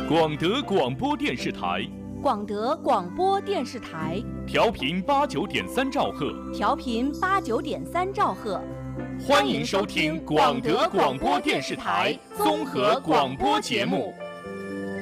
广德广播电视台， 广德广播电视台， 调频89.3兆赫， 调频89.3兆赫。 欢迎收听广德广播电视台综合广播节目。